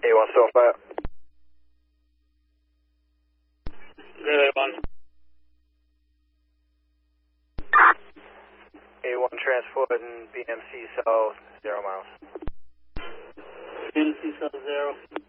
A1 still fire. Good, A1. A1 transporting BMC South, 0 miles. BMC South 0.